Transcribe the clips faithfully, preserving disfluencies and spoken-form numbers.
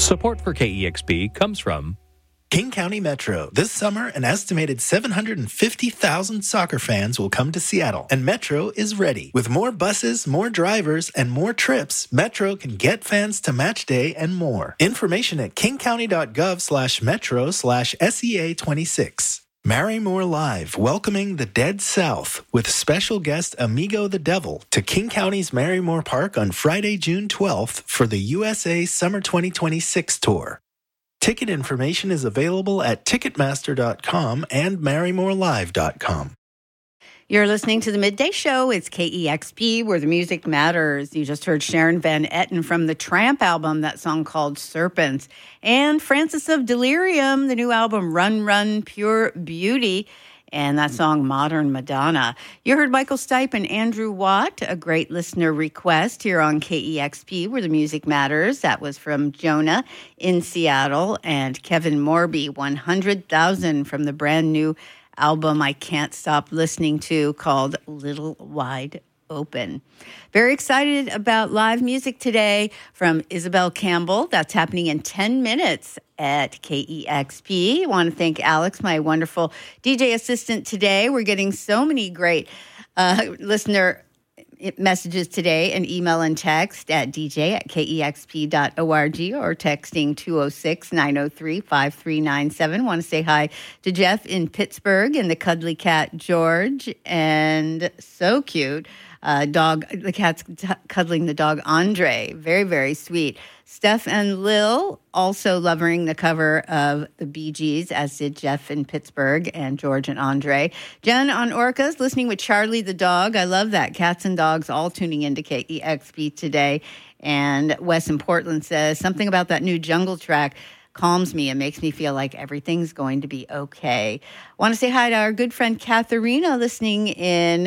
Support for K E X P comes from King County Metro. This summer, an estimated seven hundred fifty thousand soccer fans will come to Seattle, and Metro is ready. With more buses, more drivers, and more trips, Metro can get fans to match day and more. Information at kingcounty.gov slash metro slash SEA 26. Marrymore Live, welcoming the Dead South with special guest Amigo the Devil to King County's Marrymore Park on Friday, June twelfth for the U S A Summer twenty twenty-six tour. Ticket information is available at ticketmaster dot com and marrymore live dot com. You're listening to the Midday Show. It's K E X P, where the music matters. You just heard Sharon Van Etten from the Tramp album, that song called Serpents. And Francis of Delirium, the new album Run, Run, Pure Beauty. And that song, Modern Madonna. You heard Michael Stipe and Andrew Watt, a great listener request here on K E X P, where the music matters. That was from Jonah in Seattle. And Kevin Morby, one hundred thousand from the brand new album I can't stop listening to called Little Wide Open. Very excited about live music today from Isabel Campbell. That's happening in ten minutes at K E X P. I want to thank Alex, my wonderful D J assistant today. We're getting so many great uh, listener messages today, and email and text at d j at k e x p dot org or texting two oh six, nine oh three, five three nine seven. Want to say hi to Jeff in Pittsburgh and the cuddly cat George, and so cute. Uh, dog, the cat's t- cuddling the dog Andre. Very, very sweet. Steph and Lil also loving the cover of the Bee Gees, as did Jeff in Pittsburgh and George and Andre. Jen on Orcas, listening with Charlie the dog. I love that. Cats and dogs all tuning into K E X P today. And Wes in Portland says, something about that new Jungle track calms me and makes me feel like everything's going to be okay. I want to say hi to our good friend Katharina, listening in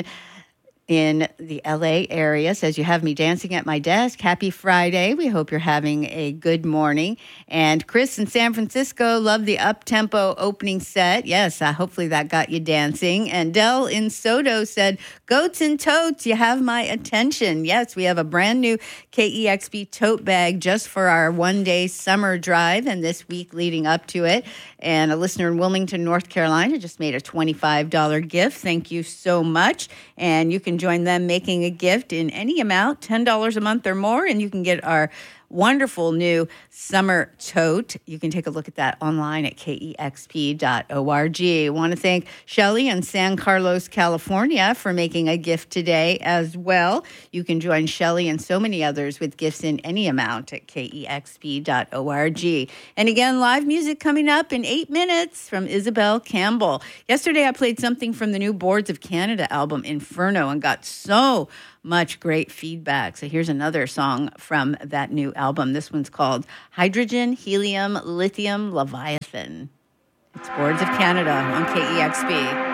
in the L A area. Says, you have me dancing at my desk. Happy Friday. We hope you're having a good morning. And Chris in San Francisco, love the up-tempo opening set. Yes, uh, hopefully that got you dancing. And Dell in Soto said, goats and totes, you have my attention. Yes, we have a brand new K E X P tote bag just for our one-day summer drive and this week leading up to it. And a listener in Wilmington, North Carolina, just made a twenty-five dollars gift. Thank you so much. And you can join them making a gift in any amount, ten dollars a month or more, and you can get our wonderful new summer tote. You can take a look at that online at k e x p dot org. I want to thank Shelly in San Carlos, California for making a gift today as well. You can join Shelly and so many others with gifts in any amount at k e x p dot org. And again, live music coming up in eight minutes from Isabel Campbell. Yesterday, I played something from the new Boards of Canada album, Inferno, and got so much great feedback. So here's another song from that new album. This one's called Hydrogen, Helium, Lithium, Leviathan. It's Boards of Canada on K E X P.